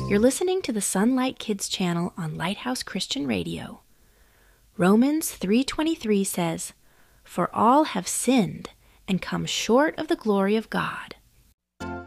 You're listening to the Sunlight Kids channel on Lighthouse Christian Radio. Romans 3:23 says, "For all have sinned and come short of the glory of God."